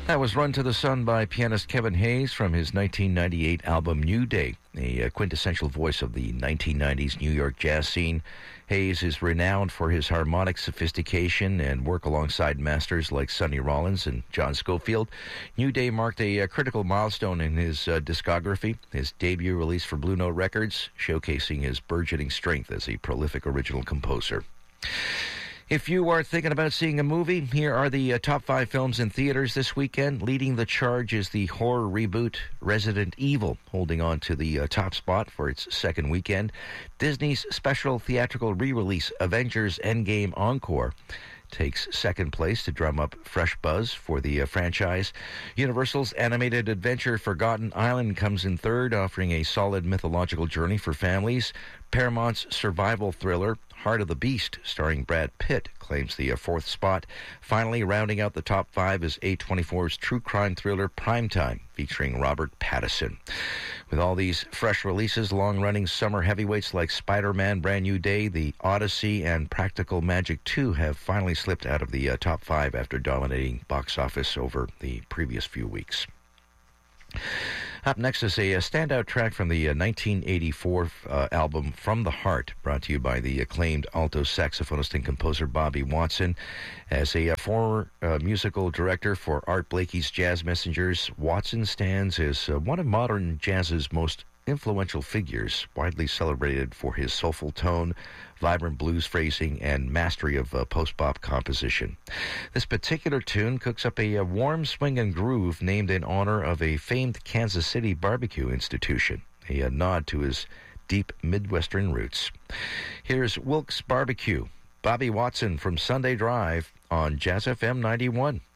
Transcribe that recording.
That was Run to the Sun by pianist Kevin Hayes from his 1998 album New Day, a quintessential voice of the 1990s New York jazz scene. Hayes is renowned for his harmonic sophistication and work alongside masters like Sonny Rollins and John Scofield. New Day marked a critical milestone in his discography, his debut release for Blue Note Records, showcasing his burgeoning strength as a prolific original composer. If you are thinking about seeing a movie, here are the top 5 films in theaters this weekend. Leading the charge is the horror reboot Resident Evil, holding on to the top spot for its second weekend. Disney's special theatrical re-release Avengers Endgame Encore takes second place to drum up fresh buzz for the franchise. Universal's animated adventure Forgotten Island comes in third, offering a solid mythological journey for families. Paramount's survival thriller Heart of the Beast, starring Brad Pitt, claims the fourth spot. Finally, rounding out the top 5 is A24's true crime thriller Primetime, featuring Robert Pattinson. With all these fresh releases, long-running summer heavyweights like Spider-Man Brand New Day, The Odyssey, and Practical Magic 2 have finally slipped out of the top 5 after dominating box office over the previous few weeks. Up next is a standout track from the 1984 album From the Heart, brought to you by the acclaimed alto saxophonist and composer Bobby Watson. As a former musical director for Art Blakey's Jazz Messengers, Watson stands as one of modern jazz's most influential figures, widely celebrated for his soulful tone, vibrant blues phrasing, and mastery of post-bop composition. This particular tune cooks up a warm swing and groove named in honor of a famed Kansas City barbecue institution, a nod to his deep Midwestern roots. Here's Wilkes Barbecue, Bobby Watson from Sunday Drive on Jazz FM 91.